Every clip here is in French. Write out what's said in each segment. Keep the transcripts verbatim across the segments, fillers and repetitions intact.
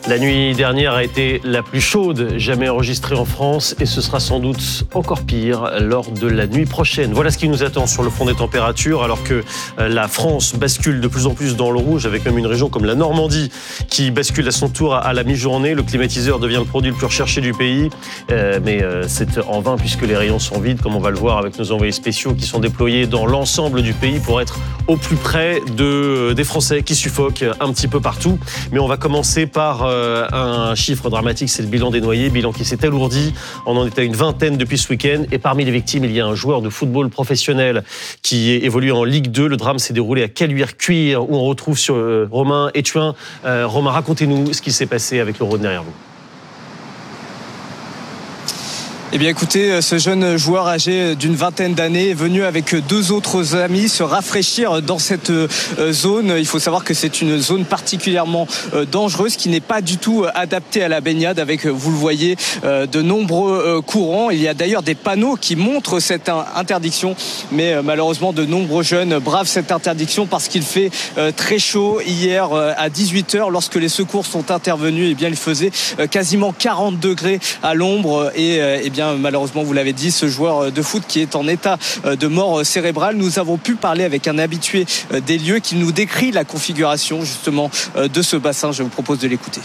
La nuit dernière a été la plus chaude jamais enregistrée en France et ce sera sans doute encore pire lors de la nuit prochaine. Voilà ce qui nous attend sur le front des températures alors que la France bascule de plus en plus dans le rouge avec même une région comme la Normandie qui bascule à son tour à la mi-journée. Le climatiseur devient le produit le plus recherché du pays euh, mais euh, c'est en vain puisque les rayons sont vides comme on va le voir avec nos envoyés spéciaux qui sont déployés dans l'ensemble du pays pour être au plus près de, des Français qui suffoquent un petit peu partout. Mais on va commencer par euh, un chiffre dramatique, c'est le bilan des noyés, bilan qui s'est alourdi. On en est à une vingtaine depuis ce week-end et parmi les victimes, il y a un joueur de football professionnel qui évolue en Ligue deux. Le drame s'est déroulé à Caluire-Cuire où on retrouve sur euh, Romain Etchuin. Euh, Romain, racontez-nous ce qui s'est passé avec le Rhône derrière vous. Eh bien écoutez, ce jeune joueur âgé d'une vingtaine d'années est venu avec deux autres amis se rafraîchir dans cette zone. Il faut savoir que c'est une zone particulièrement dangereuse qui n'est pas du tout adaptée à la baignade avec, vous le voyez, de nombreux courants. Il y a d'ailleurs des panneaux qui montrent cette interdiction, mais malheureusement de nombreux jeunes bravent cette interdiction parce qu'il fait très chaud. Hier à dix-huit heures, lorsque les secours sont intervenus, eh bien il faisait quasiment quarante degrés à l'ombre et eh bien malheureusement, vous l'avez dit, ce joueur de foot qui est en état de mort cérébrale. Nous avons pu parler avec un habitué des lieux qui nous décrit la configuration justement de ce bassin. Je vous propose de l'écouter.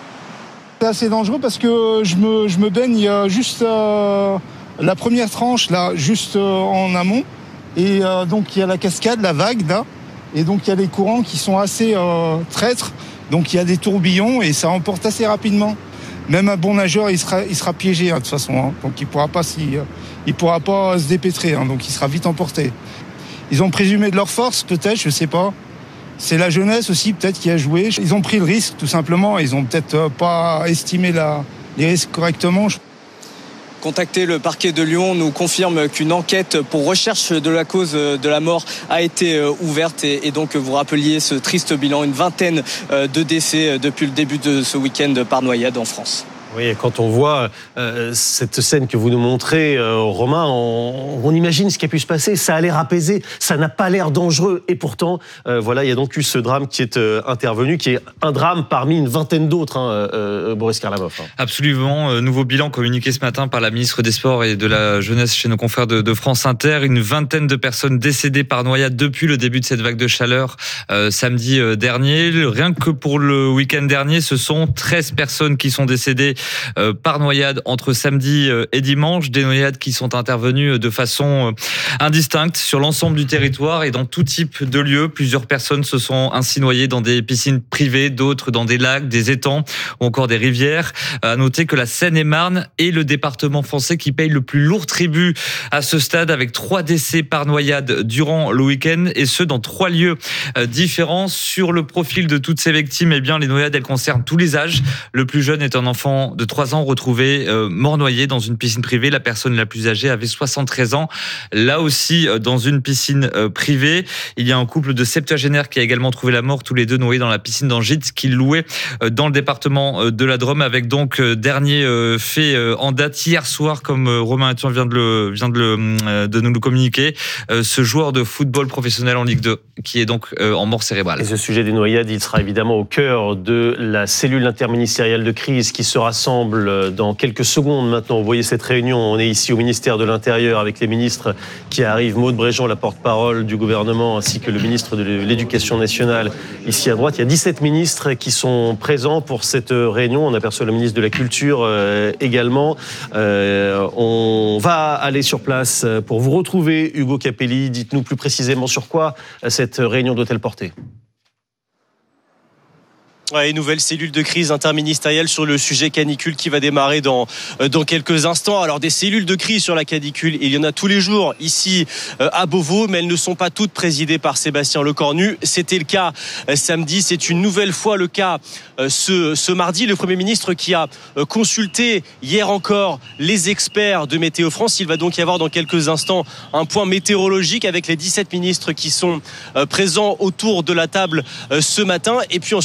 C'est assez dangereux parce que je me, je me baigne juste euh, la première tranche, là, juste euh, en amont. Et euh, donc, il y a la cascade, la vague, là. Et donc, il y a des courants qui sont assez euh, traîtres. Donc, il y a des tourbillons et ça emporte assez rapidement. Même un bon nageur, il sera, il sera piégé hein, de toute façon. Hein. Donc il pourra pas, si, il pourra pas se dépêtrer. Hein, donc il sera vite emporté. Ils ont présumé de leur force, peut-être, je sais pas. C'est la jeunesse aussi, peut-être, qui a joué. Ils ont pris le risque, tout simplement. Ils ont peut-être pas estimé la, les risques correctement. Contacté, le parquet de Lyon nous confirme qu'une enquête pour recherche de la cause de la mort a été ouverte et donc vous rappeliez ce triste bilan, une vingtaine de décès depuis le début de ce week-end par noyade en France. Oui, quand on voit euh, cette scène que vous nous montrez, euh, Romain, on, on imagine ce qui a pu se passer. Ça a l'air apaisé, ça n'a pas l'air dangereux. Et pourtant, euh, voilà, il y a donc eu ce drame qui est euh, intervenu, qui est un drame parmi une vingtaine d'autres, hein, euh, Boris Karlamov. Hein. Absolument. Euh, nouveau bilan communiqué ce matin par la ministre des Sports et de la Jeunesse chez nos confrères de, de France Inter. Une vingtaine de personnes décédées par noyade depuis le début de cette vague de chaleur euh, samedi euh, dernier. Rien que pour le week-end dernier, ce sont treize personnes qui sont décédées Euh, par noyade entre samedi euh, et dimanche, des noyades qui sont intervenues de façon euh, indistincte sur l'ensemble du territoire et dans tout type de lieux. Plusieurs personnes se sont ainsi noyées dans des piscines privées, d'autres dans des lacs, des étangs ou encore des rivières. À noter que la Seine-et-Marne est le département français qui paye le plus lourd tribut à ce stade avec trois décès par noyade durant le week-end et ce dans trois lieux euh, différents. Sur le profil de toutes ces victimes, eh bien les noyades elles concernent tous les âges. Le plus jeune est un enfant de trois ans retrouvé euh, mort noyé dans une piscine privée. La personne la plus âgée avait soixante-treize ans. Là aussi, euh, dans une piscine euh, privée. Il y a un couple de septuagénaires qui a également trouvé la mort, tous les deux noyés dans la piscine d'Angite qu'ils louaient euh, dans le département euh, de la Drôme avec donc euh, dernier euh, fait euh, en date hier soir, comme euh, Romain Etchuin vient de le vient de le euh, de nous le communiquer, euh, ce joueur de football professionnel en Ligue deux qui est donc euh, en mort cérébrale. Et ce sujet des noyades, il sera évidemment au cœur de la cellule interministérielle de crise qui se rassemble dans quelques secondes maintenant. Vous voyez cette réunion, on est ici au ministère de l'Intérieur avec les ministres qui arrivent, Maud Bréjean, la porte-parole du gouvernement, ainsi que le ministre de l'Éducation nationale ici à droite. Il y a dix-sept ministres qui sont présents pour cette réunion. On aperçoit le ministre de la Culture euh, également. Euh, on va aller sur place pour vous retrouver, Hugo Capelli. Dites-nous plus précisément sur quoi cette réunion doit-elle porter ? Ouais, nouvelle cellule de crise interministérielle sur le sujet canicule qui va démarrer dans, dans quelques instants. Alors des cellules de crise sur la canicule, il y en a tous les jours ici à Beauvau, mais elles ne sont pas toutes présidées par Sébastien Lecornu. C'était le cas samedi, c'est une nouvelle fois le cas ce, ce mardi. Le Premier ministre qui a consulté hier encore les experts de Météo France. Il va donc y avoir dans quelques instants un point météorologique avec les dix-sept ministres qui sont présents autour de la table ce matin. Et puis ensuite, il va être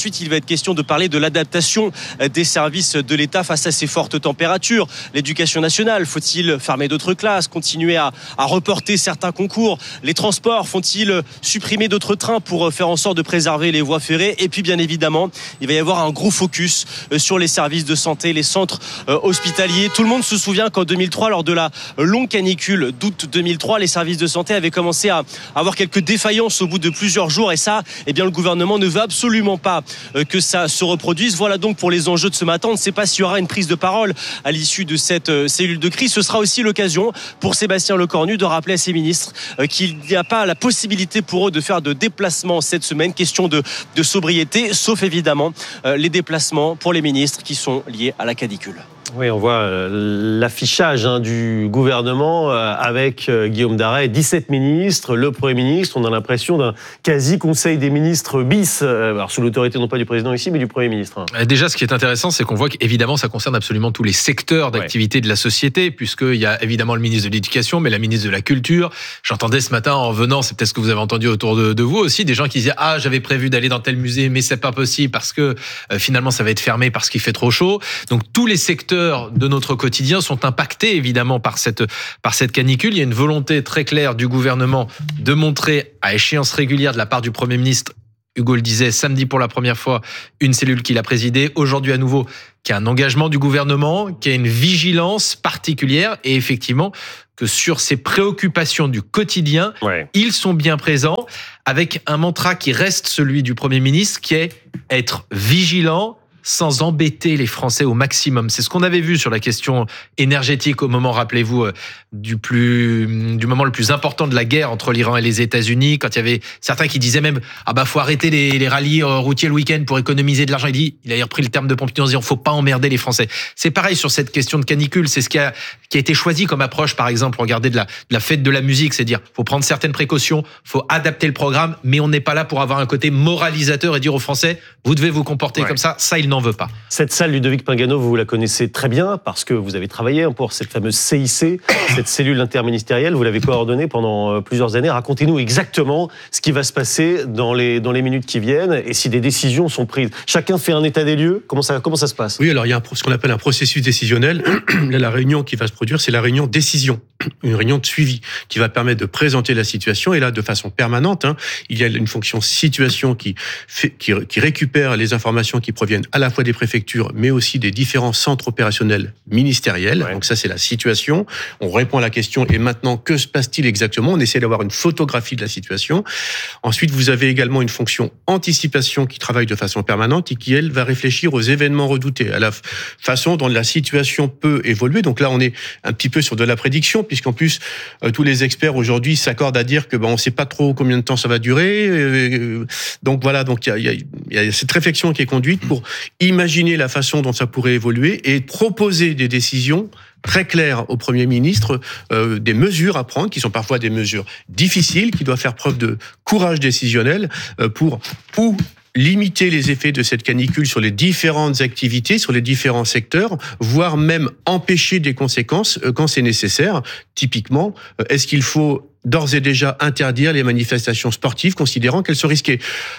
question de parler de l'adaptation des services de l'État face à ces fortes températures. L'éducation nationale, faut-il fermer d'autres classes, continuer à, à reporter certains concours? Les transports, font-ils supprimer d'autres trains pour faire en sorte de préserver les voies ferrées? Et puis bien évidemment, il va y avoir un gros focus sur les services de santé, les centres hospitaliers. Tout le monde se souvient qu'en deux mille trois, lors de la longue canicule d'août deux mille trois, les services de santé avaient commencé à avoir quelques défaillances au bout de plusieurs jours. Et ça, eh bien, le gouvernement ne veut absolument pas que ça se reproduise. Voilà donc pour les enjeux de ce matin. On ne sait pas s'il y aura une prise de parole à l'issue de cette cellule de crise. Ce sera aussi l'occasion pour Sébastien Lecornu de rappeler à ses ministres qu'il n'y a pas la possibilité pour eux de faire de déplacements cette semaine. Question de, de sobriété, sauf évidemment les déplacements pour les ministres qui sont liés à la canicule. Oui, on voit l'affichage hein, du gouvernement avec Guillaume Darey, dix-sept ministres, le Premier ministre. On a l'impression d'un quasi-conseil des ministres bis, alors sous l'autorité non pas du président ici, mais du Premier ministre. Déjà, ce qui est intéressant, c'est qu'on voit qu'évidemment, ça concerne absolument tous les secteurs d'activité ouais. de la société, puisqu'il y a évidemment le ministre de l'Éducation, mais la ministre de la Culture. J'entendais ce matin en venant, c'est peut-être ce que vous avez entendu autour de, de vous aussi, des gens qui disaient « Ah, j'avais prévu d'aller dans tel musée, mais c'est pas possible parce que euh, finalement, ça va être fermé parce qu'il fait trop chaud. » Donc, tous les secteurs de notre quotidien sont impactés évidemment par cette, par cette canicule. Il y a une volonté très claire du gouvernement de montrer à échéance régulière de la part du Premier ministre, Hugo le disait, samedi pour la première fois, une cellule qu'il a présidée, aujourd'hui à nouveau, qu'il y a un engagement du gouvernement, qu'il y a une vigilance particulière et effectivement que sur ces préoccupations du quotidien, ouais. ils sont bien présents avec un mantra qui reste celui du Premier ministre qui est être vigilant sans embêter les Français au maximum. C'est ce qu'on avait vu sur la question énergétique au moment, rappelez-vous, du plus, du moment le plus important de la guerre entre l'Iran et les États-Unis, quand il y avait certains qui disaient même, ah bah, faut arrêter les, les rallyes routiers le week-end pour économiser de l'argent. Il dit, il a repris le terme de Pompidou en disant, faut pas emmerder les Français. C'est pareil sur cette question de canicule. C'est ce qui a, qui a été choisi comme approche, par exemple, regardez de la, de la fête de la musique, c'est dire, faut prendre certaines précautions, faut adapter le programme, mais on n'est pas là pour avoir un côté moralisateur et dire aux Français, vous devez vous comporter ouais. comme ça. Ça, il n'en veut pas. Cette salle, Ludovic Pingano, vous la connaissez très bien parce que vous avez travaillé pour cette fameuse C I C, cette cellule interministérielle. Vous l'avez coordonnée pendant plusieurs années. Racontez-nous exactement ce qui va se passer dans les, dans les minutes qui viennent et si des décisions sont prises. Chacun fait un état des lieux. Comment ça, comment ça se passe ? Oui, alors il y a un, ce qu'on appelle un processus décisionnel. Là, la réunion qui va se produire, c'est la réunion décision, une réunion de suivi qui va permettre de présenter la situation. Et là, de façon permanente, hein, il y a une fonction situation qui, fait, qui, qui récupère les informations qui proviennent à la fois des préfectures, mais aussi des différents centres opérationnels ministériels. Ouais. Donc ça, c'est la situation. On répond à la question, et maintenant, que se passe-t-il exactement ? On essaie d'avoir une photographie de la situation. Ensuite, vous avez également une fonction anticipation qui travaille de façon permanente et qui, elle, va réfléchir aux événements redoutés, à la façon dont la situation peut évoluer. Donc là, on est un petit peu sur de la prédiction, puisqu'en plus, euh, tous les experts aujourd'hui s'accordent à dire que ben, on ne sait pas trop combien de temps ça va durer. Euh, donc voilà, donc il y a, y a cette réflexion qui est conduite pour imaginer la façon dont ça pourrait évoluer et proposer des décisions très claires au Premier ministre, euh, des mesures à prendre, qui sont parfois des mesures difficiles, qui doivent faire preuve de courage décisionnel euh, pour ou limiter les effets de cette canicule sur les différentes activités, sur les différents secteurs, voire même empêcher des conséquences euh, quand c'est nécessaire. Typiquement, euh, est-ce qu'il faut d'ores et déjà interdire les manifestations sportives, considérant qu'elles sont risquées ?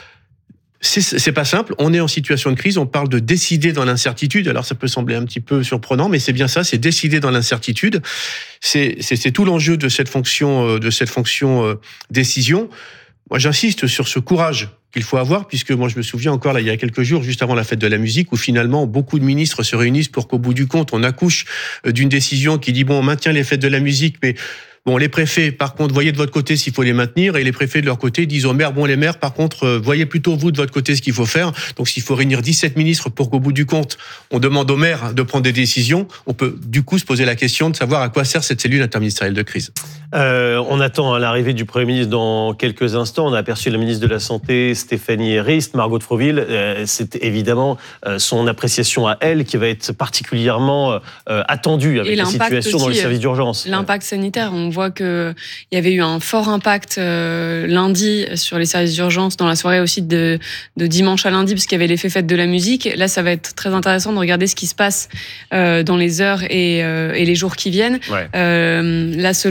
C'est, c'est pas simple. On est en situation de crise. On parle de décider dans l'incertitude. Alors, ça peut sembler un petit peu surprenant, mais c'est bien ça. C'est décider dans l'incertitude. C'est, c'est, c'est tout l'enjeu de cette fonction, de cette fonction euh, décision. Moi, j'insiste sur ce courage qu'il faut avoir, puisque moi, je me souviens encore, là, il y a quelques jours, juste avant la fête de la musique, où finalement, beaucoup de ministres se réunissent pour qu'au bout du compte, on accouche d'une décision qui dit, bon, on maintient les fêtes de la musique, mais bon, les préfets, par contre, voyez de votre côté s'il faut les maintenir, et les préfets de leur côté disent aux maires, bon, les maires, par contre, euh, voyez plutôt vous de votre côté ce qu'il faut faire. Donc, s'il faut réunir dix-sept ministres pour qu'au bout du compte, on demande aux maires de prendre des décisions, on peut du coup se poser la question de savoir à quoi sert cette cellule interministérielle de crise. Euh, on attend l'arrivée du Premier ministre dans quelques instants. On a aperçu la ministre de la Santé, Stéphanie Rist, Margot de Froville. Euh, c'est évidemment euh, son appréciation à elle qui va être particulièrement euh, attendue avec la situation aussi, dans les services d'urgence. L'impact sanitaire, on voit qu'il y avait eu un fort impact euh, lundi sur les services d'urgence, dans la soirée aussi de, de dimanche à lundi, parce qu'il y avait l'effet fête de la musique. Là, ça va être très intéressant de regarder ce qui se passe euh, dans les heures et, euh, et les jours qui viennent. Ouais. Euh, là, selon mes informations,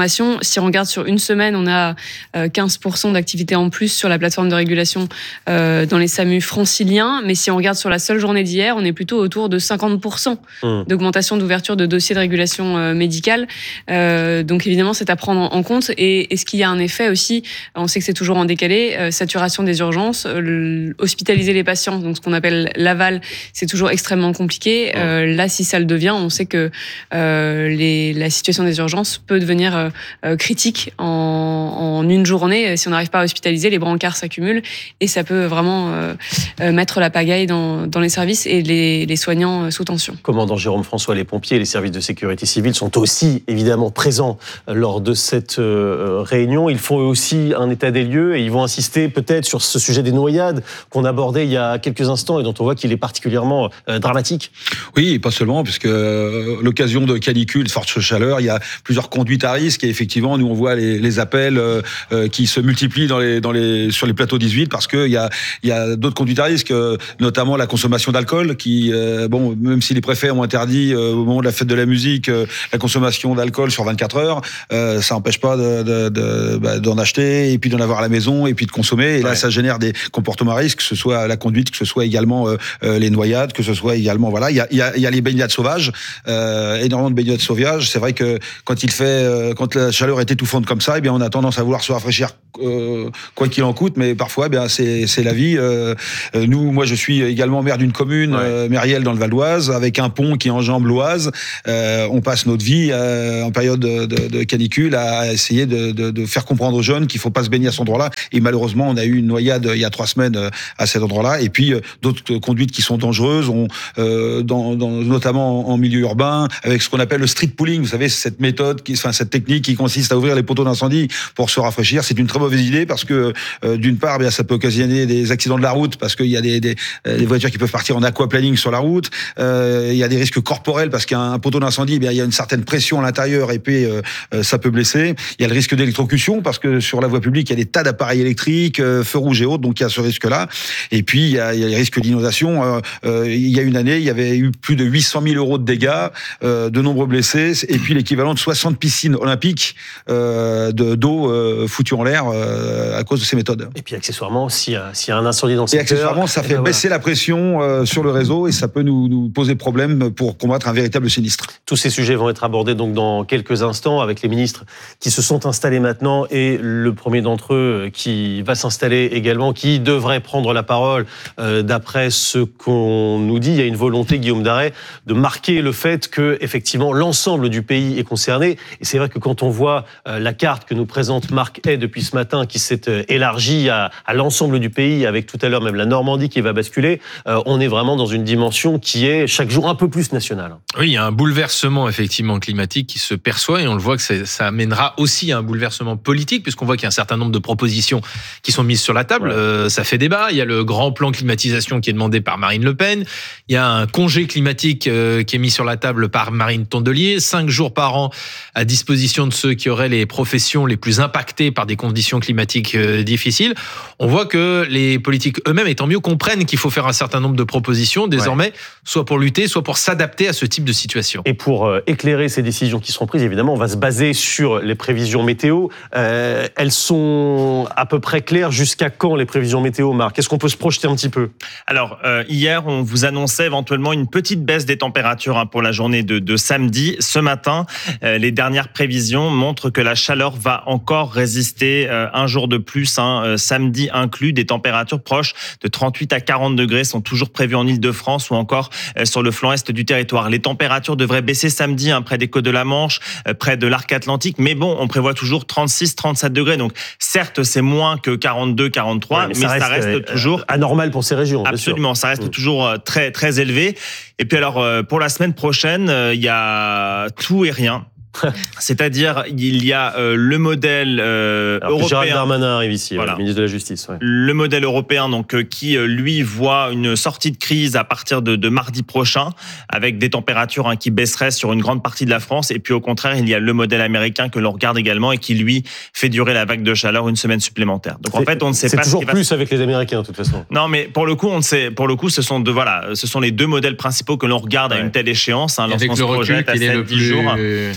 information. Si on regarde sur une semaine, on a quinze pour cent d'activité en plus sur la plateforme de régulation euh, dans les SAMU franciliens. Mais si on regarde sur la seule journée d'hier, on est plutôt autour de cinquante pour cent mmh. d'augmentation d'ouverture de dossiers de régulation euh, médicale. Euh, donc évidemment, c'est à prendre en compte. Et est-ce qu'il y a un effet aussi, on sait que c'est toujours en décalé, euh, saturation des urgences, euh, hospitaliser les patients, donc ce qu'on appelle l'aval, c'est toujours extrêmement compliqué. Euh, là, si ça le devient, on sait que euh, les, la situation des urgences peut devenir euh, critique en, en une journée. Si on n'arrive pas à hospitaliser, les brancards s'accumulent et ça peut vraiment euh, mettre la pagaille dans, dans les services et les, les soignants sous tension. Commandant Jérôme François, les pompiers et les services de sécurité civile sont aussi évidemment présents lors de cette euh, réunion. Ils font aussi un état des lieux et ils vont insister peut-être sur ce sujet des noyades qu'on abordait il y a quelques instants et dont on voit qu'il est particulièrement euh, dramatique. Oui, et pas seulement, puisque euh, l'occasion de canicule, de forte chaleur, il y a plusieurs conduites à risque et effectivement, nous on voit les, les appels euh, euh, qui se multiplient dans les, dans les, sur les plateaux dix-huit parce qu'il y a, y a d'autres conduites à risque, euh, notamment la consommation d'alcool qui, euh, bon, même si les préfets ont interdit euh, au moment de la fête de la musique euh, la consommation d'alcool sur vingt-quatre heures, euh, ça n'empêche pas de, de, de, bah, d'en acheter et puis d'en avoir à la maison et puis de consommer. Et là, ouais. ça génère des comportements à risque, que ce soit la conduite, que ce soit également euh, les noyades, que ce soit également, voilà, il y a, y a, y a les baignades sauvages, euh, énormément de baignades sauvages. C'est vrai que quand il fait, euh, quand la chaleur est étouffante comme ça, eh bien, on a tendance à vouloir se rafraîchir euh, quoi qu'il en coûte, mais parfois, eh bien, c'est, c'est la vie. Euh, nous, moi, je suis également maire d'une commune, ouais. euh, Mériel dans le Val d'Oise, avec un pont qui enjambe l'Oise. Euh, on passe notre vie euh, en période de, de, de canicule à essayer de, de, de faire comprendre aux jeunes qu'il faut pas se baigner à cet endroit-là. Et malheureusement, on a eu une noyade il y a trois semaines à cet endroit-là. Et puis euh, d'autres conduites qui sont dangereuses, on, euh, dans, dans, notamment en milieu urbain, avec ce qu'on appelle le street pooling. Vous savez, cette méthode, qui, enfin cette technique qui consiste à ouvrir les poteaux d'incendie pour se rafraîchir. C'est une très mauvaise idée parce que euh, d'une part, bien, ça peut occasionner des accidents de la route parce qu'il y a des, des, des voitures qui peuvent partir en aquaplaning sur la route. Euh, il y a des risques corporels parce qu'un poteau d'incendie, bien, il y a une certaine pression à l'intérieur et puis euh, ça peut blesser. Il y a le risque d'électrocution parce que sur la voie publique, il y a des tas d'appareils électriques, euh, feux rouges et autres, donc il y a ce risque-là. Et puis il y a, il y a les risques d'inondation. Euh, euh, il y a une année, il y avait eu plus de huit cent mille euros de dégâts, euh, de nombreux blessés, et puis l'équivalent de soixante piscines olympiques euh, de, d'eau euh, foutue en l'air euh, à cause de ces méthodes. Et puis accessoirement, s'il y a, s'il y a un incendie dans le et secteur... accessoirement, ça fait ben baisser voilà. la pression euh, sur le réseau et ça peut nous, nous poser problème pour combattre un véritable sinistre. Tous ces sujets vont être abordés donc dans quelques instants avec les ministres qui se sont installés maintenant et le premier d'entre eux qui va s'installer également, qui devrait prendre la parole euh, d'après ce qu'on nous dit. Il y a une volonté, Guillaume Darey, de marquer le fait que effectivement l'ensemble du pays est concerné. Et c'est vrai que quand on voit euh, la carte que nous présente Marc Hay depuis ce matin, qui s'est euh, élargie à, à l'ensemble du pays, avec tout à l'heure même la Normandie qui va basculer, euh, on est vraiment dans une dimension qui est chaque jour un peu plus nationale. Oui, il y a un bouleversement effectivement climatique qui se perçoit et on le voit que ça, ça amènera aussi à un bouleversement politique puisqu'on voit qu'il y a un certain nombre de propositions qui sont mises sur la table. Ouais. Euh, ça fait débat. Il y a le grand plan climatisation qui est demandé par Marine Le Pen. Il y a un congé climatique euh, qui est mis sur la table par Marine Tondelier. Cinq jours par an à disposition de ceux qui auraient les professions les plus impactées par des conditions climatiques euh, difficiles. On voit que les politiques eux-mêmes, et tant mieux, comprennent qu'il faut faire un certain nombre de propositions désormais, ouais. soit pour lutter, soit pour s'adapter à ce type de situation. Et pour euh, éclairer ces décisions qui seront prises, évidemment, on va se baser sur les prévisions météo. Euh, elles sont à peu près claires. Jusqu'à quand les prévisions météo, Marc ? Est-ce qu'on peut se projeter un petit peu ? Alors, euh, hier, on vous annonçait éventuellement une petite baisse des températures hein, pour la journée de, de samedi. Ce matin, euh, les dernières prévisions montrent que la chaleur va encore résister euh, un jour de plus, hein, euh, samedi inclus. Des températures proches de trente-huit à quarante degrés sont toujours prévues en Île-de-France ou encore euh, sur le flanc est du territoire. Les températures devraient baisser samedi hein, près des côtes de la Manche, euh, près de l'arc atlantique, mais bon, on prévoit toujours trente-six à trente-sept degrés. Donc, certes, c'est moins que quarante-deux à quarante-trois, ouais, mais, mais ça, ça reste, reste euh, toujours anormal pour ces régions. Absolument, ça reste mmh. toujours très très élevé. Et puis alors, pour la semaine prochaine, il y a tout et rien. C'est-à-dire, il y a euh, le modèle euh, Alors, européen. Gérald Darmanin arrive ici, voilà. ouais, le ministre de la Justice. Ouais. Le modèle européen, donc euh, qui euh, lui voit une sortie de crise à partir de, de mardi prochain, avec des températures hein, qui baisseraient sur une grande partie de la France. Et puis au contraire, il y a le modèle américain que l'on regarde également et qui lui fait durer la vague de chaleur une semaine supplémentaire. Donc c'est, en fait, on ne sait c'est pas. C'est toujours ce qui plus va... avec les Américains de toute façon. Non, mais pour le coup, on ne sait. Pour le coup, ce sont deux. Voilà, ce sont les deux modèles principaux que l'on regarde ouais. à une telle échéance. Hein, lorsqu'on se projette à sept à dix jours.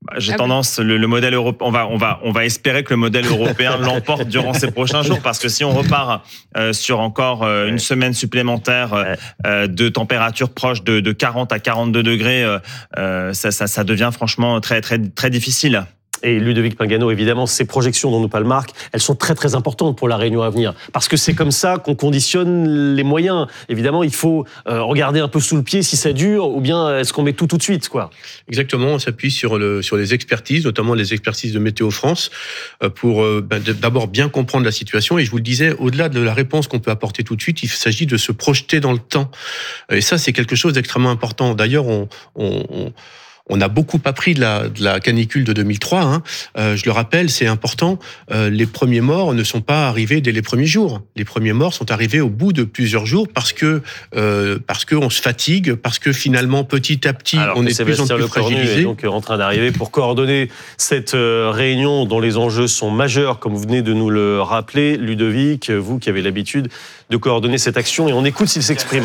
J'ai Ah tendance, le, le modèle européen, on va, on va, on va espérer que le modèle européen l'emporte durant ces prochains jours, parce que si on repart euh, sur encore euh, une semaine supplémentaire euh, euh, de température proche de, de quarante à quarante-deux degrés, euh, euh, ça, ça, ça devient franchement très, très, très difficile. Et Ludovic Pingano, évidemment, ces projections dont nous parle Marc, elles sont très très importantes pour la Réunion à venir. Parce que c'est comme ça qu'on conditionne les moyens. Évidemment, il faut euh, regarder un peu sous le pied si ça dure, ou bien est-ce qu'on met tout tout de suite, quoi. Exactement, on s'appuie sur, le, sur les expertises, notamment les expertises de Météo France, pour euh, ben, d'abord bien comprendre la situation. Et je vous le disais, au-delà de la réponse qu'on peut apporter tout de suite, il s'agit de se projeter dans le temps. Et ça, c'est quelque chose d'extrêmement important. D'ailleurs, on... on, on On a beaucoup appris de la, de la canicule de deux mille trois. Hein. Euh, je le rappelle, c'est important. Euh, les premiers morts ne sont pas arrivés dès les premiers jours. Les premiers morts sont arrivés au bout de plusieurs jours parce que euh, parce que on se fatigue, parce que finalement petit à petit Alors on est de plus en Sébastien plus fragilisé. est donc en train d'arriver pour coordonner cette réunion dont les enjeux sont majeurs, comme vous venez de nous le rappeler, Ludovic, vous qui avez l'habitude de coordonner cette action, et on écoute s'il s'exprime.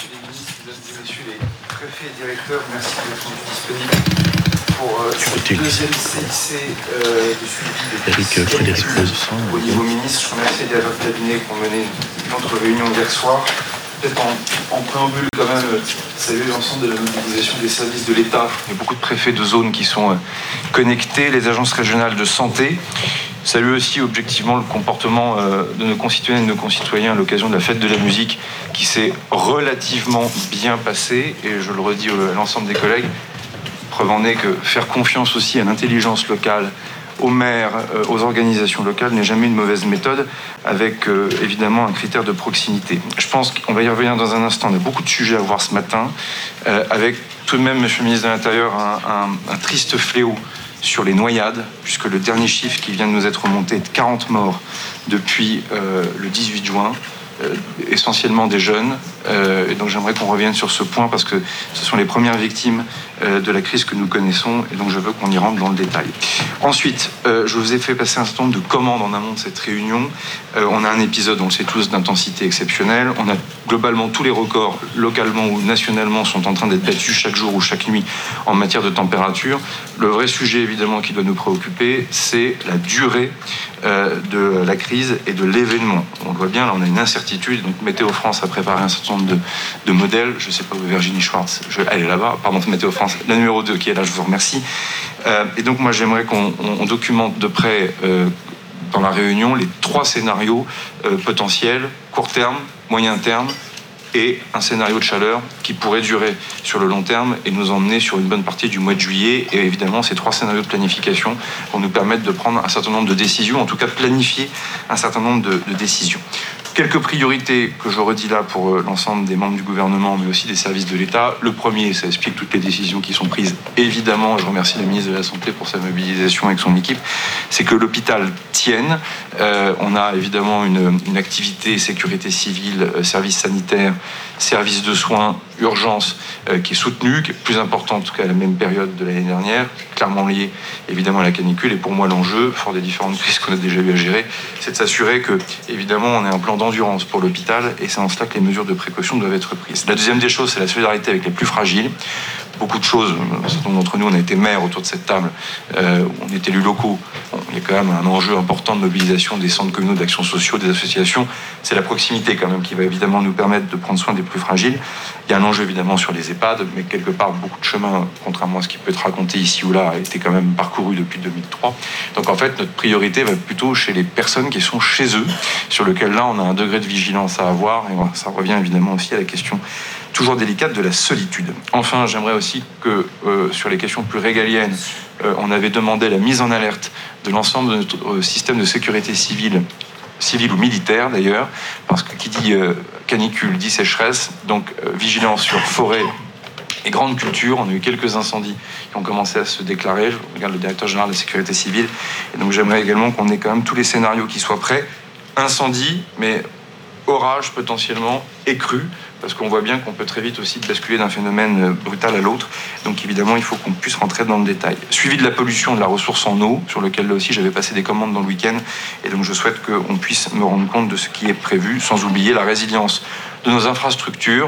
Messieurs les préfets et directeurs, merci d'être disponibles pour euh, cette deuxième C I C euh, de suivi de Frédéric au niveau ministre. Je remercie les agents de cabinet qui ont mené notre réunion hier soir. Peut-être en, en préambule quand même, saluer l'ensemble de la mobilisation des services de l'État. Il y a beaucoup de préfets de zones qui sont euh, connectés, les agences régionales de santé. Saluer aussi objectivement le comportement euh, de nos concitoyennes et de nos concitoyens à l'occasion de la fête de la musique qui s'est relativement bien passée. Et je le redis à l'ensemble des collègues, preuve en est que faire confiance aussi à l'intelligence locale, aux maires, euh, aux organisations locales n'est jamais une mauvaise méthode, avec euh, évidemment un critère de proximité. Je pense qu'on va y revenir dans un instant. On a beaucoup de sujets à voir ce matin, euh, avec tout de même, Monsieur le ministre de l'Intérieur, un, un, un triste fléau sur les noyades, puisque le dernier chiffre qui vient de nous être remonté est de quarante morts depuis euh, le dix-huit juin, euh, essentiellement des jeunes. Euh, et donc j'aimerais qu'on revienne sur ce point, parce que ce sont les premières victimes euh, de la crise que nous connaissons, et donc je veux qu'on y rentre dans le détail. Ensuite, euh, je vous ai fait passer un certain nombre de commandes en amont de cette réunion. Euh, on a un épisode, on le sait tous, d'intensité exceptionnelle. On a globalement tous les records, localement ou nationalement, sont en train d'être battus chaque jour ou chaque nuit en matière de température. Le vrai sujet, évidemment, qui doit nous préoccuper, c'est la durée euh, de la crise et de l'événement. On le voit bien, là, on a une incertitude. Donc, Météo France a préparé un certain nombre de, de modèles. Je ne sais pas où Virginie Schwartz, je, elle est là-bas, pardon, Météo France, la numéro deux qui est là, je vous remercie. Euh, et donc, moi, j'aimerais qu'on on, on documente de près, euh, dans la réunion, les trois scénarios euh, potentiels, court terme, moyen terme, et un scénario de chaleur qui pourrait durer sur le long terme et nous emmener sur une bonne partie du mois de juillet. Et évidemment, ces trois scénarios de planification vont nous permettre de prendre un certain nombre de décisions, en tout cas de planifier un certain nombre de, de décisions. Quelques priorités que je redis là pour l'ensemble des membres du gouvernement, mais aussi des services de l'État. Le premier, ça explique toutes les décisions qui sont prises. Évidemment, je remercie la ministre de la Santé pour sa mobilisation avec son équipe. C'est que l'hôpital tienne. Euh, on a évidemment une, une activité sécurité civile, euh, services sanitaires, services de soins, urgence, euh, qui est soutenue, qui est plus importante qu'à la même période de l'année dernière, clairement liée évidemment à la canicule. Et pour moi, l'enjeu, fort des différentes crises qu'on a déjà eu à gérer, c'est de s'assurer que, évidemment, on ait un plan d'endurance pour l'hôpital, et c'est en cela que les mesures de précaution doivent être prises. La deuxième des choses, c'est la solidarité avec les plus fragiles. Beaucoup de choses, un certain nombre d'entre nous, on a été maires autour de cette table, euh, on est élus locaux. Bon, il y a quand même un enjeu important de mobilisation des centres communaux d'action sociaux, des associations. C'est la proximité quand même qui va évidemment nous permettre de prendre soin des plus fragiles. Il y a un enjeu évidemment sur les EHPAD, mais quelque part, beaucoup de chemin, contrairement à ce qui peut être raconté ici ou là, a été quand même parcouru depuis deux mille trois. Donc en fait, notre priorité va plutôt chez les personnes qui sont chez eux, sur lequel là, on a un degré de vigilance à avoir, et ça revient évidemment aussi à la question toujours délicate de la solitude. Enfin, j'aimerais aussi que, euh, sur les questions plus régaliennes, euh, on avait demandé la mise en alerte de l'ensemble de notre euh, système de sécurité civile, civile ou militaire d'ailleurs, parce que qui dit euh, canicule dit sécheresse, donc euh, vigilance sur forêt et grande culture. On a eu quelques incendies qui ont commencé à se déclarer. Je regarde le directeur général de la sécurité civile, et donc j'aimerais également qu'on ait quand même tous les scénarios qui soient prêts. Incendie, mais orage potentiellement et crue, parce qu'on voit bien qu'on peut très vite aussi basculer d'un phénomène brutal à l'autre. Donc évidemment, il faut qu'on puisse rentrer dans le détail. Suivi de la pollution de la ressource en eau, sur lequel là aussi j'avais passé des commandes dans le week-end, et donc je souhaite qu'on puisse me rendre compte de ce qui est prévu, sans oublier la résilience de nos infrastructures,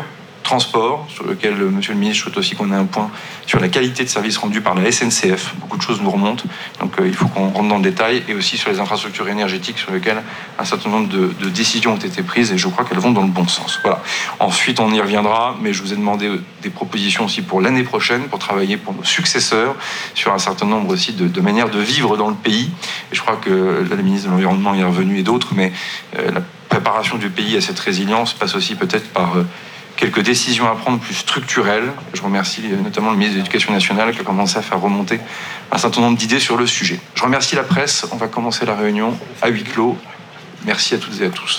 transport, sur lequel, monsieur le ministre, je souhaite aussi qu'on ait un point sur la qualité de service rendu par la S N C F. Beaucoup de choses nous remontent, donc euh, il faut qu'on rentre dans le détail, et aussi sur les infrastructures énergétiques, sur lesquelles un certain nombre de, de décisions ont été prises, et je crois qu'elles vont dans le bon sens. Voilà. Ensuite, on y reviendra, mais je vous ai demandé des propositions aussi pour l'année prochaine, pour travailler pour nos successeurs, sur un certain nombre aussi de, de manières de vivre dans le pays. Et je crois que là, le ministre de l'Environnement y est revenu, et d'autres, mais euh, la préparation du pays à cette résilience passe aussi peut-être par... Euh, quelques décisions à prendre plus structurelles. Je remercie notamment le ministre de l'Éducation nationale qui a commencé à faire remonter un certain nombre d'idées sur le sujet. Je remercie la presse. On va commencer la réunion à huis clos. Merci à toutes et à tous.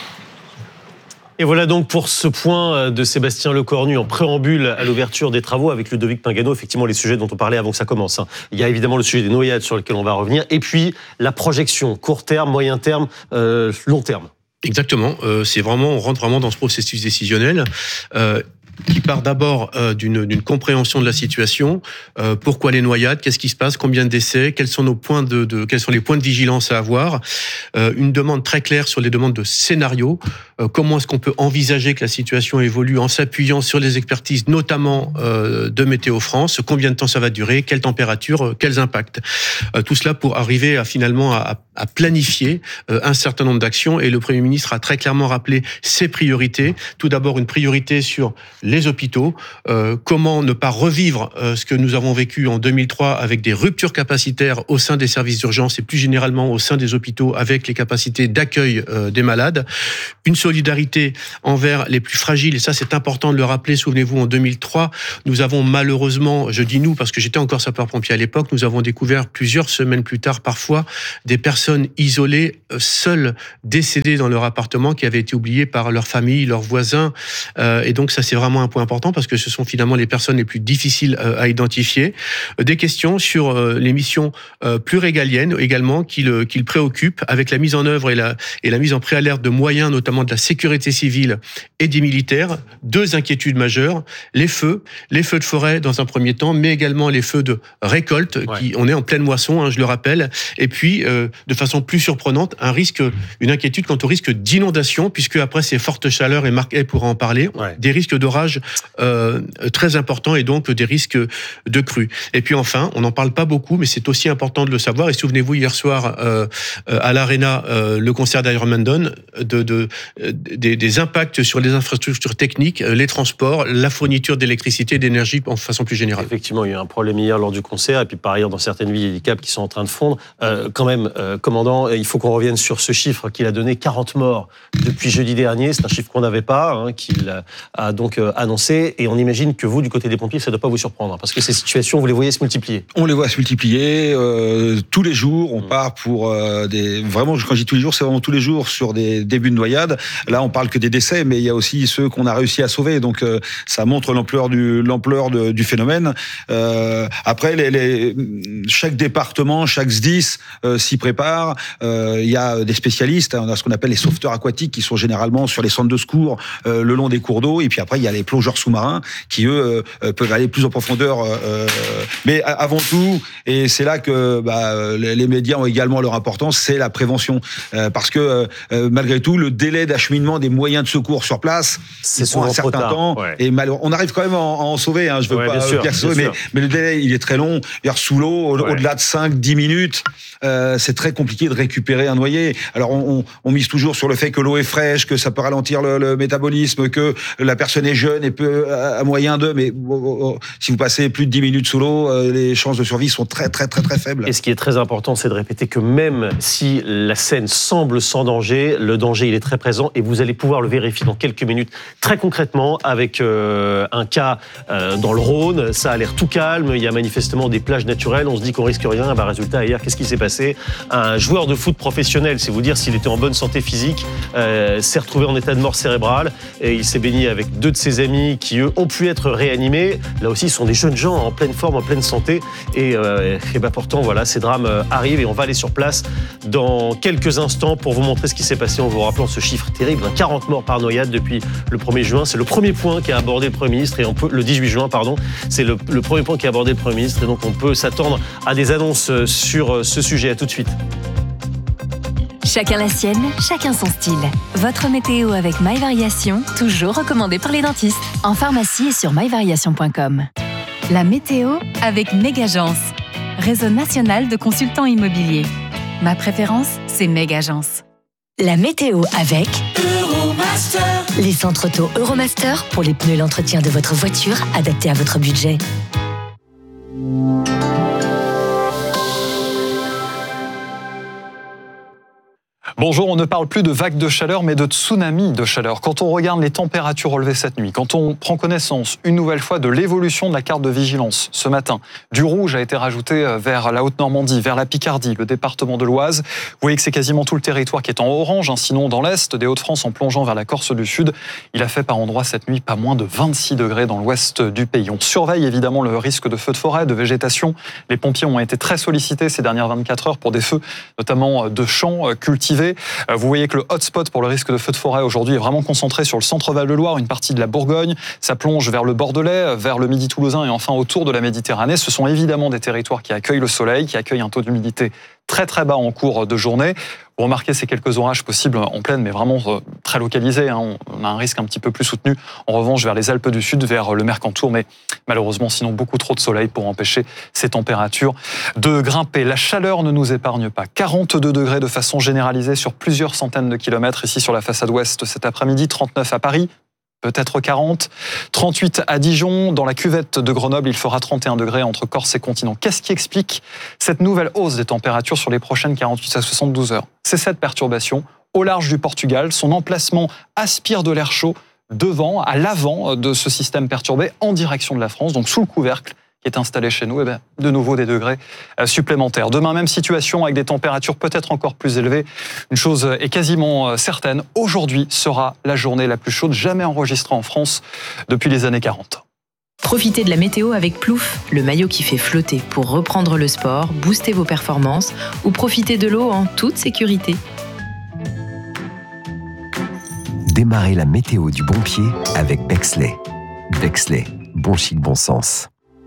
Et voilà donc pour ce point de Sébastien Lecornu en préambule à l'ouverture des travaux avec Ludovic Pingano, effectivement les sujets dont on parlait avant que ça commence. Il y a évidemment le sujet des noyades sur lequel on va revenir, et puis la projection court terme, moyen terme, euh, long terme. Exactement, euh, c'est vraiment, on rentre vraiment dans ce processus décisionnel euh, qui part d'abord euh, d'une, d'une compréhension de la situation. Euh, pourquoi les noyades ? Qu'est-ce qui se passe ? Combien de décès ? Quels sont nos points de, de quels sont les points de vigilance à avoir ? euh, Une demande très claire sur les demandes de scénario. Euh, comment est-ce qu'on peut envisager que la situation évolue en s'appuyant sur les expertises, notamment euh, de Météo France ? Combien de temps ça va durer ? Quelle température ? Euh, quels impacts ? euh, Tout cela pour arriver à finalement à, à planifier euh, un certain nombre d'actions. Et le Premier ministre a très clairement rappelé ses priorités. Tout d'abord, une priorité sur les hôpitaux, euh, comment ne pas revivre euh, ce que nous avons vécu en deux mille trois avec des ruptures capacitaires au sein des services d'urgence et plus généralement au sein des hôpitaux avec les capacités d'accueil euh, des malades. Une solidarité envers les plus fragiles, et ça c'est important de le rappeler, souvenez-vous, en deux mille trois, nous avons malheureusement, je dis nous parce que j'étais encore sapeur-pompier à l'époque, nous avons découvert plusieurs semaines plus tard parfois des personnes isolées, seules, décédées dans leur appartement qui avaient été oubliées par leur famille, leurs voisins, euh, et donc ça c'est vraiment un point important parce que ce sont finalement les personnes les plus difficiles à identifier. Des questions sur les missions plus régaliennes également qui le, qui le préoccupent avec la mise en œuvre et la, et la mise en préalerte de moyens, notamment de la sécurité civile et des militaires. Deux inquiétudes majeures, les feux, les feux de forêt dans un premier temps, mais également les feux de récolte, ouais. qui, on est en pleine moisson, hein, je le rappelle, et puis euh, de façon plus surprenante, un risque, une inquiétude quant au risque d'inondation, puisque après ces fortes chaleurs, et Marc Hay pourra en parler, ouais. des risques d'orage Euh, très important et donc des risques de crue. Et puis enfin, on n'en parle pas beaucoup, mais c'est aussi important de le savoir. Et souvenez-vous, hier soir, euh, à l'Arena, euh, le concert d'Iron Maiden, de, de, de, des impacts sur les infrastructures techniques, les transports, la fourniture d'électricité et d'énergie en façon plus générale. Effectivement, il y a eu un problème hier lors du concert, et puis par ailleurs, dans certaines villes, il y a des câbles qui sont en train de fondre. Euh, quand même, euh, commandant, il faut qu'on revienne sur ce chiffre qu'il a donné, quarante morts depuis jeudi dernier. C'est un chiffre qu'on n'avait pas, hein, qu'il a donc euh, annoncé. Et on imagine que vous, du côté des pompiers, ça ne doit pas vous surprendre, parce que ces situations, vous les voyez se multiplier. On les voit se multiplier euh, tous les jours. On mmh. part pour euh, des... Vraiment, quand je dis tous les jours, c'est vraiment tous les jours sur des débuts de noyade. Là, on parle que des décès, mais il y a aussi ceux qu'on a réussi à sauver. Donc, euh, ça montre l'ampleur du, l'ampleur de, du phénomène. Euh, après, les, les, chaque département, chaque S D I S euh, s'y prépare. Euh, il y a des spécialistes. On a ce qu'on appelle les sauveteurs aquatiques qui sont généralement sur les centres de secours euh, le long des cours d'eau. Et puis après, il y a les plongeurs sous-marins qui, eux, euh, peuvent aller plus en profondeur. Euh, mais avant tout, et c'est là que bah, les médias ont également leur importance, c'est la prévention. Euh, parce que, euh, malgré tout, le délai d'acheminement des moyens de secours sur place, c'est souvent un certain temps. Ouais. Et mal, on arrive quand même à en, à en sauver. Hein, je veux ouais, pas sûr, dire sauver, mais, mais le délai, il est très long. Sous l'eau, au, ouais. au-delà de cinq dix minutes, euh, c'est très compliqué de récupérer un noyé. Alors, on, on, on mise toujours sur le fait que l'eau est fraîche, que ça peut ralentir le, le métabolisme, que la personne est jeune et peut à moyen d'eux, mais oh, oh, si vous passez plus de dix minutes sous l'eau, euh, les chances de survie sont très très très très faibles. Et ce qui est très important, c'est de répéter que même si la scène semble sans danger, le danger il est très présent et vous allez pouvoir le vérifier dans quelques minutes très concrètement avec euh, un cas euh, dans le Rhône. Ça a l'air tout calme, il y a manifestement des plages naturelles, on se dit qu'on risque rien. Bah, résultat, hier, qu'est-ce qui s'est passé ? Un joueur de foot professionnel, c'est vous dire s'il était en bonne santé physique, euh, s'est retrouvé en état de mort cérébrale et il s'est baigné avec deux de ses amis qui eux ont pu être réanimés. Là aussi, ce sont des jeunes gens en pleine forme, en pleine santé. Et, euh, et ben pourtant, voilà, ces drames arrivent et on va aller sur place dans quelques instants pour vous montrer ce qui s'est passé en vous rappelant ce chiffre terrible, hein, quarante morts par noyade depuis le premier juin. C'est le premier point qu'a abordé le Premier ministre et on peut, le dix-huit juin, pardon. C'est le, le premier point qu'a abordé le Premier ministre et donc on peut s'attendre à des annonces sur ce sujet. À tout de suite. Chacun la sienne, chacun son style. Votre météo avec My Variation, toujours recommandé par les dentistes. En pharmacie et sur my variation point com. La météo avec Megagence, réseau national de consultants immobiliers. Ma préférence, c'est Megagence. La météo avec Euromaster. Les centres auto Euromaster pour les pneus et l'entretien de votre voiture adaptés à votre budget. Bonjour, on ne parle plus de vagues de chaleur, mais de tsunami de chaleur. Quand on regarde les températures relevées cette nuit, quand on prend connaissance une nouvelle fois de l'évolution de la carte de vigilance ce matin, du rouge a été rajouté vers la Haute-Normandie, vers la Picardie, le département de l'Oise. Vous voyez que c'est quasiment tout le territoire qui est en orange, hein, sinon dans l'est des Hauts-de-France en plongeant vers la Corse du Sud. Il a fait par endroits cette nuit pas moins de vingt-six degrés dans l'ouest du pays. On surveille évidemment le risque de feux de forêt, de végétation. Les pompiers ont été très sollicités ces dernières vingt-quatre heures pour des feux, notamment de champs cultivés. Vous voyez que le hotspot pour le risque de feu de forêt aujourd'hui est vraiment concentré sur le centre-val de Loire, une partie de la Bourgogne. Ça plonge vers le Bordelais, vers le Midi toulousain et enfin autour de la Méditerranée. Ce sont évidemment des territoires qui accueillent le soleil, qui accueillent un taux d'humidité très très bas en cours de journée. Vous remarquez ces quelques orages possibles en pleine, mais vraiment très localisés. Hein. On a un risque un petit peu plus soutenu. En revanche, vers les Alpes du Sud, vers le Mercantour, mais malheureusement, sinon beaucoup trop de soleil pour empêcher ces températures de grimper. La chaleur ne nous épargne pas. quarante-deux degrés de façon généralisée sur plusieurs centaines de kilomètres ici sur la façade ouest cet après-midi, trente-neuf à Paris. Peut-être quarante, trente-huit à Dijon, dans la cuvette de Grenoble, il fera trente et un degrés entre Corse et continent. Qu'est-ce qui explique cette nouvelle hausse des températures sur les prochaines quarante-huit à soixante-douze heures? C'est cette perturbation au large du Portugal. Son emplacement aspire de l'air chaud devant, à l'avant de ce système perturbé, en direction de la France, donc sous le couvercle qui est installé chez nous, et bien, de nouveau des degrés supplémentaires. Demain, même situation avec des températures peut-être encore plus élevées. Une chose est quasiment certaine, aujourd'hui sera la journée la plus chaude jamais enregistrée en France depuis les années quarante. Profitez de la météo avec Plouf, le maillot qui fait flotter pour reprendre le sport, booster vos performances ou profiter de l'eau en toute sécurité. Démarrez la météo du bon pied avec Bexley. Bexley, bon chic, bon sens.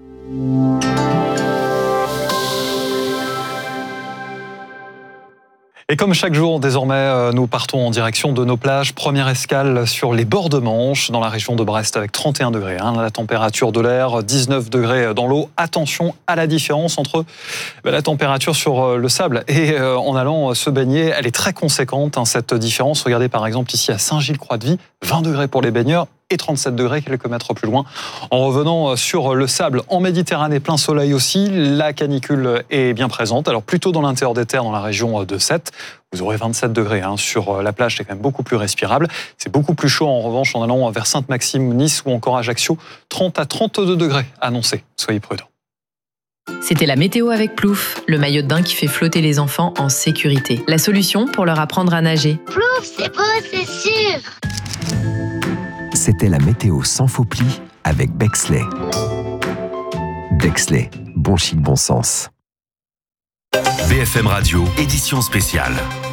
Et comme chaque jour, désormais, nous partons en direction de nos plages. Première escale sur les bords de Manche, dans la région de Brest, avec trente et un degrés. Hein, la température de l'air, dix-neuf degrés dans l'eau. Attention à la différence entre la température sur le sable et en allant se baigner. Elle est très conséquente, hein, cette différence. Regardez par exemple ici à Saint-Gilles-Croix-de-Vie, vingt degrés pour les baigneurs et trente-sept degrés quelques mètres plus loin. En revenant sur le sable en Méditerranée, plein soleil aussi, la canicule est bien présente. Alors plutôt dans l'intérieur des terres, dans la région de Sète, vous aurez vingt-sept degrés hein. Sur la plage, c'est quand même beaucoup plus respirable. C'est beaucoup plus chaud en revanche en allant vers Sainte-Maxime, Nice ou encore Ajaccio, trente à trente-deux degrés annoncés. Soyez prudents. C'était la météo avec Plouf, le maillot de bain qui fait flotter les enfants en sécurité. La solution pour leur apprendre à nager. Plouf, c'est beau, c'est sûr. C'était la météo sans faux pli avec Bexley. Bexley, bon chic, bon sens. B F M Radio, édition spéciale.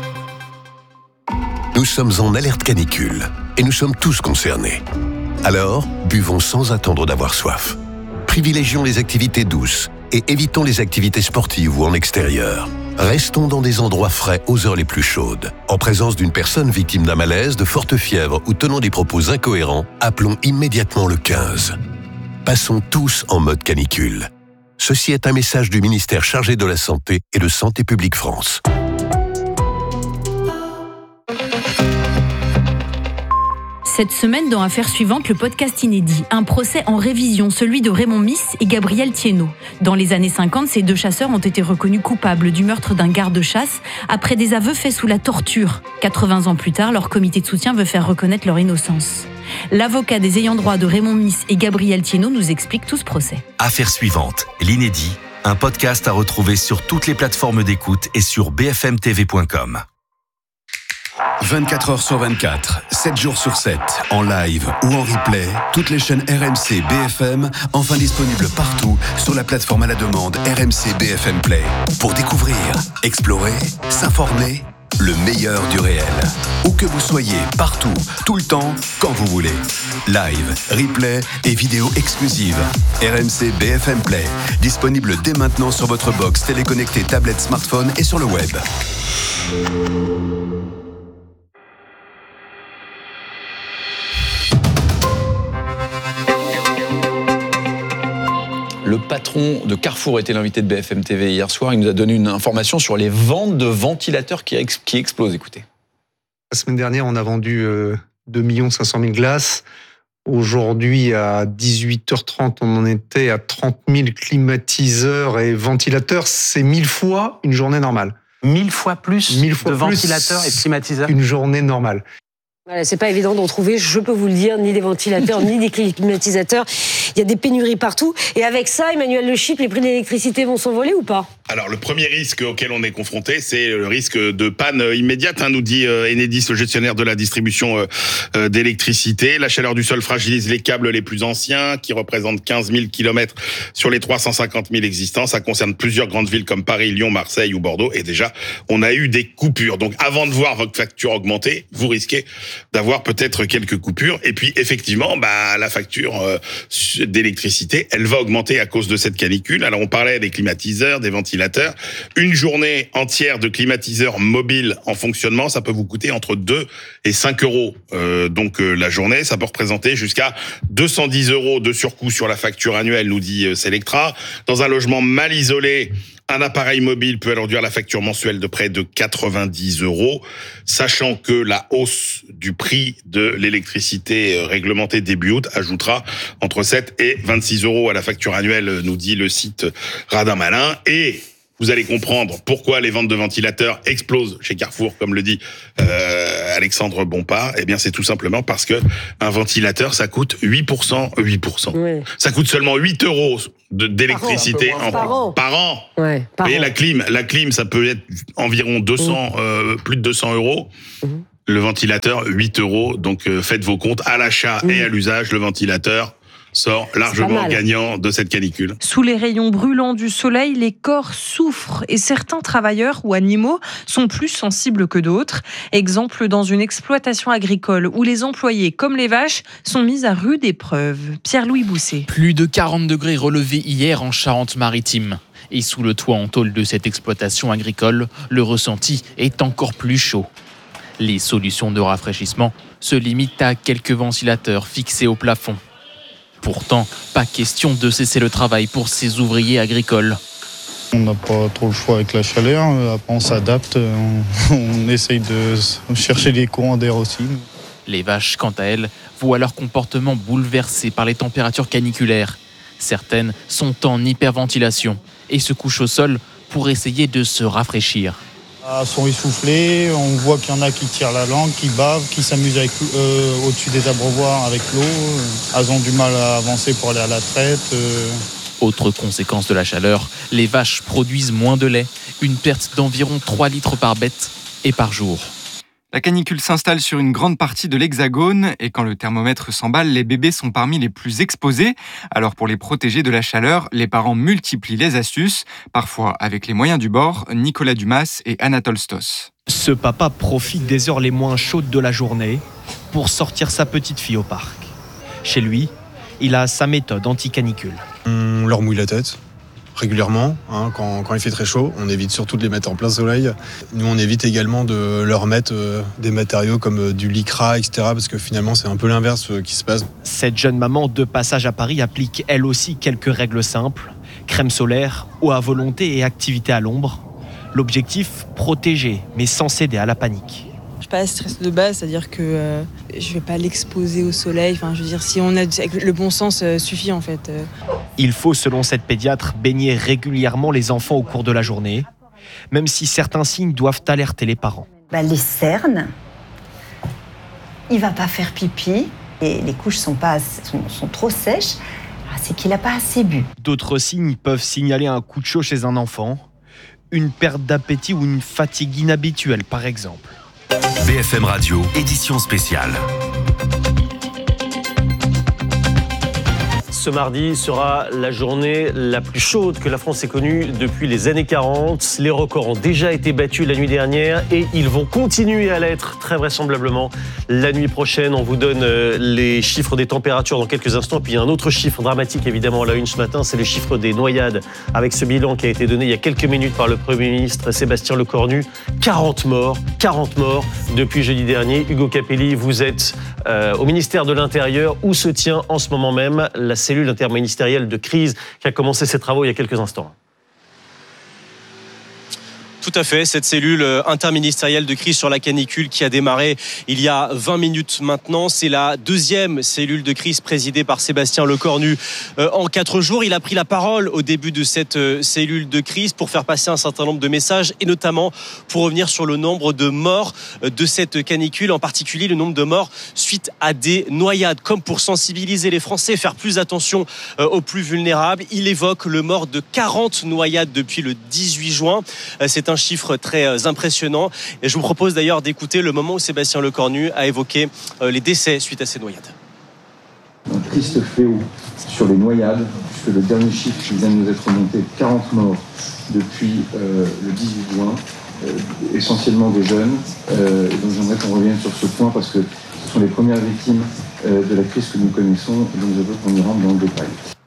Nous sommes en alerte canicule et nous sommes tous concernés. Alors, buvons sans attendre d'avoir soif. Privilégions les activités douces et évitons les activités sportives ou en extérieur. Restons dans des endroits frais aux heures les plus chaudes. En présence d'une personne victime d'un malaise, de forte fièvre ou tenant des propos incohérents, appelons immédiatement le quinze. Passons tous en mode canicule. Ceci est un message du ministère chargé de la Santé et de Santé publique France. Cette semaine, dans Affaires suivantes, le podcast inédit. Un procès en révision, celui de Raymond Miss et Gabriel Thiénot. Dans les années cinquante, ces deux chasseurs ont été reconnus coupables du meurtre d'un garde-chasse après des aveux faits sous la torture. quatre-vingts ans plus tard, leur comité de soutien veut faire reconnaître leur innocence. L'avocat des ayants droit de Raymond Miss et Gabriel Thiénot nous explique tout ce procès. Affaires suivantes, l'inédit, un podcast à retrouver sur toutes les plateformes d'écoute et sur b f m t v point com. vingt-quatre heures sur vingt-quatre, sept jours sur sept, en live ou en replay, toutes les chaînes R M C B F M, enfin disponibles partout sur la plateforme à la demande R M C B F M Play. Pour découvrir, explorer, s'informer, le meilleur du réel. Où que vous soyez, partout, tout le temps, quand vous voulez. Live, replay et vidéos exclusives. R M C B F M Play. Disponible dès maintenant sur votre box téléconnectée, tablette, smartphone et sur le web. Le patron de Carrefour était l'invité de B F M T V hier soir. Il nous a donné une information sur les ventes de ventilateurs qui, ex- qui explosent. Écoutez. La semaine dernière, on a vendu euh, deux millions cinq cent mille glaces. Aujourd'hui, à dix-huit heures trente, on en était à trente mille climatiseurs et ventilateurs. C'est mille fois une journée normale. Mille fois plus mille fois de plus ventilateurs et de climatiseurs. Une journée normale. Voilà, c'est pas évident d'en trouver, je peux vous le dire, ni des ventilateurs, ni des climatisateurs. Il y a des pénuries partout. Et avec ça, Emmanuel Le Chypre, les prix de l'électricité vont s'envoler ou pas ? Alors, le premier risque auquel on est confronté, c'est le risque de panne immédiate, hein, nous dit euh, Enedis, le gestionnaire de la distribution euh, euh, d'électricité. La chaleur du sol fragilise les câbles les plus anciens, qui représentent quinze mille kilomètres sur les trois cent cinquante mille existants. Ça concerne plusieurs grandes villes comme Paris, Lyon, Marseille ou Bordeaux. Et déjà, on a eu des coupures. Donc, avant de voir votre facture augmenter, vous risquez d'avoir peut-être quelques coupures. Et puis, effectivement, bah, la facture euh, d'électricité, elle va augmenter à cause de cette canicule. Alors, on parlait des climatiseurs, des ventilateurs. Une journée entière de climatiseurs mobiles en fonctionnement, ça peut vous coûter entre deux et cinq euros. Euh, donc, euh, la journée, ça peut représenter jusqu'à deux cent dix euros de surcoût sur la facture annuelle, nous dit euh, Selectra. Dans un logement mal isolé, un appareil mobile peut alors réduire la facture mensuelle de près de quatre-vingt-dix euros, sachant que la hausse du prix de l'électricité réglementée début août ajoutera entre sept et vingt-six euros à la facture annuelle, nous dit le site Radin Malin. Et vous allez comprendre pourquoi les ventes de ventilateurs explosent chez Carrefour, comme le dit euh, Alexandre Bompard. Eh bien, c'est tout simplement parce que un ventilateur, ça coûte huit pour cent, huit pour cent. Oui. Ça coûte seulement huit euros de, d'électricité par an, en, par an. Par an. Ouais, par Vous voyez, an. la clim, la clim, ça peut être environ deux cents, mmh. euh, plus de deux cents euros. Mmh. Le ventilateur, huit euros. Donc, euh, faites vos comptes à l'achat mmh. et à l'usage. Le ventilateur sort largement gagnant de cette canicule. Sous les rayons brûlants du soleil, les corps souffrent et certains travailleurs ou animaux sont plus sensibles que d'autres. Exemple dans une exploitation agricole où les employés, comme les vaches, sont mis à rude épreuve. Pierre-Louis Bousset. Plus de quarante degrés relevés hier en Charente-Maritime. Et sous le toit en tôle de cette exploitation agricole, le ressenti est encore plus chaud. Les solutions de rafraîchissement se limitent à quelques ventilateurs fixés au plafond. Pourtant, pas question de cesser le travail pour ces ouvriers agricoles. On n'a pas trop le choix avec la chaleur, après on s'adapte, on, on essaye de chercher des courants d'air aussi. Les vaches, quant à elles, voient leur comportement bouleversé par les températures caniculaires. Certaines sont en hyperventilation et se couchent au sol pour essayer de se rafraîchir. Elles sont essoufflées, on voit qu'il y en a qui tirent la langue, qui bavent, qui s'amusent avec, euh, au-dessus des abreuvoirs avec l'eau. Elles ont du mal à avancer pour aller à la traite. Euh. Autre conséquence de la chaleur, les vaches produisent moins de lait, une perte d'environ trois litres par bête et par jour. La canicule s'installe sur une grande partie de l'Hexagone et quand le thermomètre s'emballe, les bébés sont parmi les plus exposés. Alors pour les protéger de la chaleur, les parents multiplient les astuces, parfois avec les moyens du bord. Nicolas Dumas et Anatole Stos. Ce papa profite des heures les moins chaudes de la journée pour sortir sa petite fille au parc. Chez lui, il a sa méthode anti-canicule. On leur mouille la tête régulièrement, hein, quand, quand il fait très chaud. On évite surtout de les mettre en plein soleil. Nous, on évite également de leur mettre euh, des matériaux comme euh, du lycra, et cetera, parce que finalement, c'est un peu l'inverse euh, qui se passe. Cette jeune maman de passage à Paris applique elle aussi quelques règles simples. Crème solaire, eau à volonté et activité à l'ombre. L'objectif, protéger, mais sans céder à la panique. Je suis pas stress de base, c'est-à-dire que euh, je vais pas l'exposer au soleil. Enfin, je veux dire, si on a le bon sens euh, suffit en fait. Il faut, selon cette pédiatre, baigner régulièrement les enfants au cours de la journée, même si certains signes doivent alerter les parents. Bah, les cernes, il va pas faire pipi et les couches sont pas sont, sont trop sèches. Ah, c'est qu'il a pas assez bu. D'autres signes peuvent signaler un coup de chaud chez un enfant, une perte d'appétit ou une fatigue inhabituelle, par exemple. B F M Radio, édition spéciale. ce mardi sera la journée la plus chaude que la France ait connue depuis les années quarante. Les records ont déjà été battus la nuit dernière et ils vont continuer à l'être très vraisemblablement la nuit prochaine. On vous donne les chiffres des températures dans quelques instants. Puis il y a un autre chiffre dramatique évidemment à la une ce matin, c'est le chiffre des noyades avec ce bilan qui a été donné il y a quelques minutes par le Premier ministre Sébastien Lecornu. quarante morts, quarante morts depuis jeudi dernier. Hugo Capelli, vous êtes euh, au ministère de l'Intérieur où se tient en ce moment même la cellule interministérielle de crise qui a commencé ses travaux il y a quelques instants. Tout à fait, cette cellule interministérielle de crise sur la canicule qui a démarré il y a vingt minutes maintenant. C'est la deuxième cellule de crise présidée par Sébastien Lecornu en quatre jours. Il a pris la parole au début de cette cellule de crise pour faire passer un certain nombre de messages et notamment pour revenir sur le nombre de morts de cette canicule, en particulier le nombre de morts suite à des noyades, comme pour sensibiliser les Français, faire plus attention aux plus vulnérables. Il évoque le mort de quarante noyades depuis le dix-huit juin. C'est un chiffre très impressionnant et je vous propose d'ailleurs d'écouter le moment où Sébastien Lecornu a évoqué les décès suite à ces noyades. Un triste fléau sur les noyades, puisque le dernier chiffre qui vient de nous être remonté, quarante morts depuis euh, le dix-huit juin, euh, essentiellement des jeunes. Euh, et donc j'aimerais qu'on revienne sur ce point parce que ce sont les premières victimes euh, de la crise que nous connaissons et donc je veux qu'on y rentre dans le détail.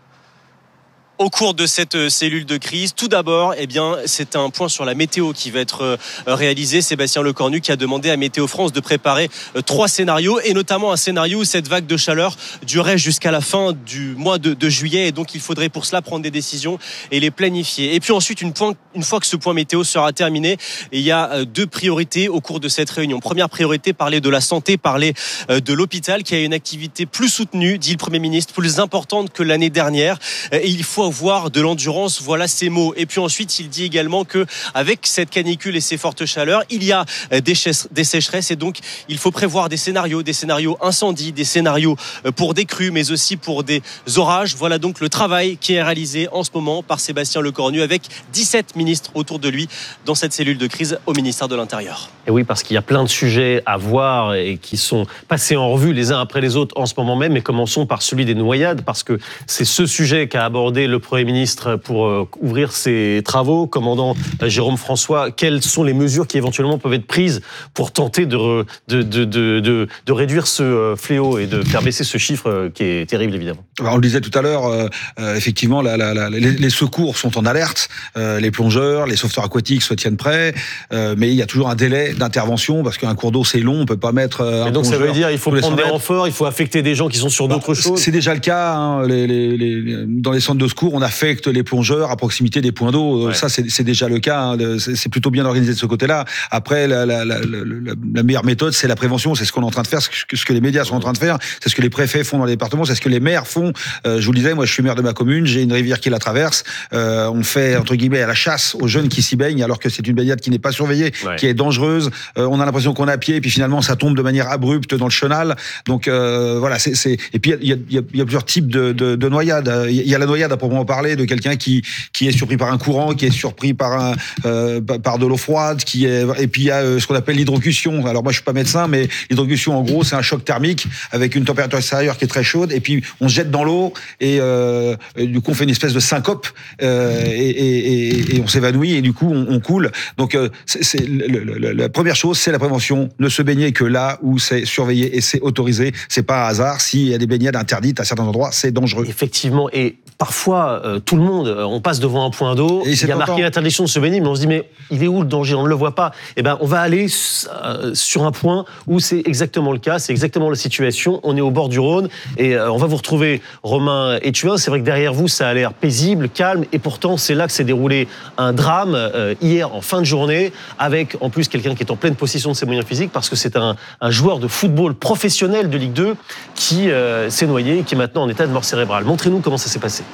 Au cours de cette cellule de crise, tout d'abord, eh bien, c'est un point sur la météo qui va être réalisé. Sébastien Lecornu qui a demandé à Météo France de préparer trois scénarios et notamment un scénario où cette vague de chaleur durerait jusqu'à la fin du mois de, de juillet et donc il faudrait pour cela prendre des décisions et les planifier. Et puis ensuite, une, point, une fois que ce point météo sera terminé, il y a deux priorités au cours de cette réunion. Première priorité, parler de la santé, parler de l'hôpital qui a une activité plus soutenue, dit le Premier ministre, plus importante que l'année dernière. Et il faut avoir de l'endurance, voilà ces mots. Et puis ensuite, il dit également que avec cette canicule et ces fortes chaleurs, il y a des, ches- des sécheresses et donc il faut prévoir des scénarios, des scénarios incendies, des scénarios pour des crues, mais aussi pour des orages. Voilà donc le travail qui est réalisé en ce moment par Sébastien Lecornu avec dix-sept ministres autour de lui dans cette cellule de crise au ministère de l'Intérieur. Et oui, parce qu'il y a plein de sujets à voir et qui sont passés en revue les uns après les autres en ce moment même. Et commençons par celui des noyades, parce que c'est ce sujet qu'a abordé le Premier ministre pour euh, ouvrir ses travaux. Commandant euh, Jérôme François, quelles sont les mesures qui éventuellement peuvent être prises pour tenter de, re, de, de, de, de, de réduire ce euh, fléau et de faire baisser ce chiffre euh, qui est terrible évidemment? Alors, on le disait tout à l'heure, euh, euh, effectivement, la, la, la, les, les secours sont en alerte, euh, les plongeurs, les sauveteurs aquatiques se tiennent prêts, euh, mais il y a toujours un délai d'intervention parce qu'un cours d'eau c'est long, on peut pas mettre euh, un et donc plongeur, ça veut dire il faut prendre des renforts, il faut affecter des gens qui sont sur d'autres bah, choses. C'est déjà le cas, hein, les, les, les, dans les centres de secours, on affecte les plongeurs à proximité des points d'eau. Ouais. Ça, c'est, c'est déjà le cas. Hein. C'est, c'est plutôt bien organisé de ce côté-là. Après, la, la, la, la, la meilleure méthode, c'est la prévention. C'est ce qu'on est en train de faire, ce que, ce que les médias sont en train de faire, c'est ce que les préfets font dans les départements, c'est ce que les maires font. Euh, je vous le disais, moi, je suis maire de ma commune, j'ai une rivière qui la traverse. Euh, on fait, entre guillemets, à la chasse aux jeunes qui s'y baignent, alors que c'est une baignade qui n'est pas surveillée, ouais. qui est dangereuse. Euh, on a l'impression qu'on est à pied, et puis finalement, ça tombe de manière abrupte dans le chenal. Donc, euh, voilà, c'est, c'est... Et puis, il y a, y, a, y a plusieurs types de, de, de noyades. Il y a la noyade, à proprement parler, de quelqu'un qui, qui est surpris par un courant, qui est surpris par un, euh, par de l'eau froide, qui est, et puis il y a euh, ce qu'on appelle l'hydrocution. Alors moi je suis pas médecin, mais l'hydrocution en gros c'est un choc thermique avec une température extérieure qui est très chaude, et puis on se jette dans l'eau et, euh, et du coup on fait une espèce de syncope euh, et, et, et, et on s'évanouit et du coup on, on coule. Donc euh, c'est, c'est le, le, la première chose, c'est la prévention. Ne se baigner que là où c'est surveillé et c'est autorisé. C'est pas un hasard. S'il y a des baignades interdites à certains endroits, c'est dangereux. Effectivement, et parfois euh, tout le monde, on passe devant un point d'eau, il y a marqué l'interdiction de se baigner, mais on se dit mais il est où le danger, on ne le voit pas. Eh ben on va aller euh, sur un point où c'est exactement le cas, c'est exactement la situation. On est au bord du Rhône et euh, on va vous retrouver Romain Ethuin. C'est vrai que derrière vous ça a l'air paisible, calme, et pourtant c'est là que s'est déroulé un drame euh, hier en fin de journée, avec en plus quelqu'un qui est en pleine possession de ses moyens physiques, parce que c'est un, un joueur de football professionnel de Ligue deux qui euh, s'est noyé et qui est maintenant en état de mort cérébrale. Montrez-nous comment ça s'est passé.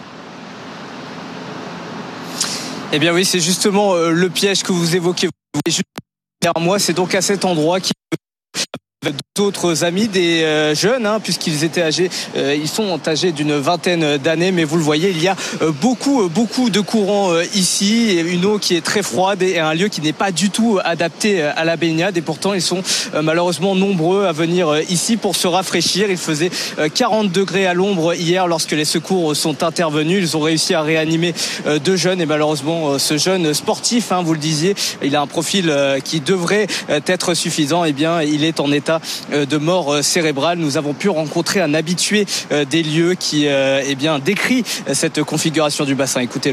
Eh bien oui, c'est justement euh, le piège que vous évoquez. Juste derrière moi, c'est donc à cet endroit qui D'autres amis des euh, jeunes, hein, puisqu'ils étaient âgés, euh, ils sont âgés d'une vingtaine d'années, mais vous le voyez, il y a euh, beaucoup, beaucoup de courants euh, ici, et une eau qui est très froide et un lieu qui n'est pas du tout adapté à la baignade. Et pourtant, ils sont euh, malheureusement nombreux à venir euh, ici pour se rafraîchir. Il faisait euh, quarante degrés à l'ombre hier lorsque les secours sont intervenus. Ils ont réussi à réanimer euh, deux jeunes et malheureusement, euh, ce jeune sportif, hein, vous le disiez, il a un profil euh, qui devrait euh, être suffisant. Eh bien, il est en état de mort cérébrale. Nous avons pu rencontrer un habitué des lieux qui eh bien, décrit cette configuration du bassin. Écoutez-le.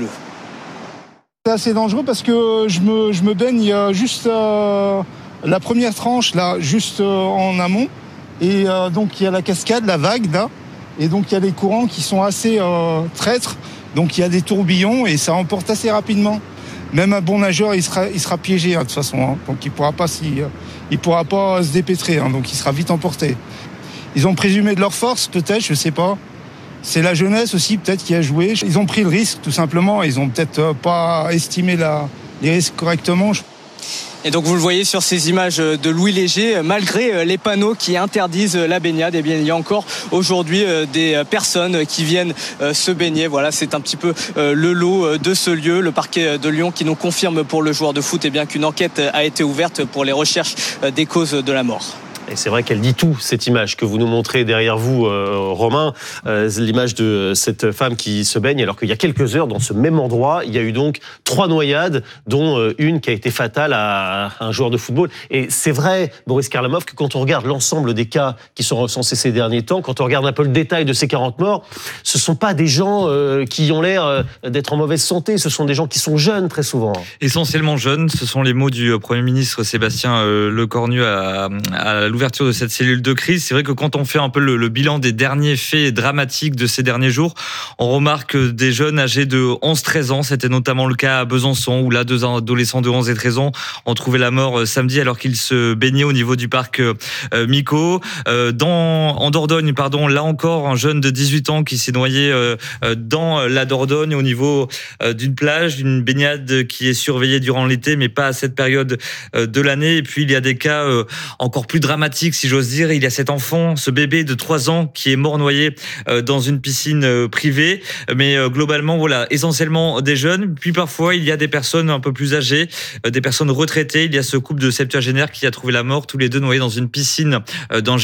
C'est assez dangereux parce que je me, je me baigne, il y a juste euh, la première tranche, là, juste euh, en amont. Et euh, donc, il y a la cascade, la vague, là. Et donc, il y a les courants qui sont assez euh, traîtres. Donc, il y a des tourbillons et ça emporte assez rapidement. Même un bon nageur, il sera, il sera piégé, hein, de toute façon. Hein. Donc, il ne pourra pas s'y... il pourra pas se dépêtrer, hein, donc il sera vite emporté. Ils ont présumé de leur force, peut-être, je sais pas. C'est la jeunesse aussi, peut-être, qui a joué. Ils ont pris le risque, tout simplement. Ils ont peut-être pas estimé la, les risques correctement. Et donc vous le voyez sur ces images de Louis Léger, malgré les panneaux qui interdisent la baignade, eh bien il y a encore aujourd'hui des personnes qui viennent se baigner. Voilà, c'est un petit peu le lot de ce lieu. Le parquet de Lyon qui nous confirme pour le joueur de foot eh bien qu'une enquête a été ouverte pour les recherches des causes de la mort. Et c'est vrai qu'elle dit tout, cette image que vous nous montrez derrière vous, euh, Romain, euh, l'image de cette femme qui se baigne, alors qu'il y a quelques heures, dans ce même endroit, il y a eu donc trois noyades, dont euh, une qui a été fatale à un joueur de football. Et c'est vrai, Boris Karlamov, que quand on regarde l'ensemble des cas qui sont recensés ces derniers temps, quand on regarde un peu le détail de ces quarante morts, ce ne sont pas des gens euh, qui ont l'air euh, d'être en mauvaise santé, ce sont des gens qui sont jeunes très souvent. Essentiellement jeunes, ce sont les mots du Premier ministre Sébastien euh, Lecornu à, à l'ouverture de cette cellule de crise. C'est vrai que quand on fait un peu le, le bilan des derniers faits dramatiques de ces derniers jours, on remarque des jeunes âgés de onze treize ans, c'était notamment le cas à Besançon, où là, deux adolescents de onze et treize ans ont trouvé la mort samedi alors qu'ils se baignaient au niveau du parc euh, Mico. Euh, dans, en Dordogne, pardon, là encore, un jeune de dix-huit ans qui s'est noyé euh, dans la Dordogne au niveau euh, d'une plage, d'une baignade qui est surveillée durant l'été, mais pas à cette période euh, de l'année. Et puis, il y a des cas euh, encore plus dramatiques, si j'ose dire. Il y a cet enfant, ce bébé de trois ans qui est mort noyé euh, dans une piscine euh, privée. Mais euh, globalement, voilà, essentiellement des jeunes. Puis parfois, il y a des personnes un peu plus âgées, euh, des personnes retraitées. Il y a ce couple de septuagénaires qui a trouvé la mort, tous les deux noyés dans une piscine euh, dans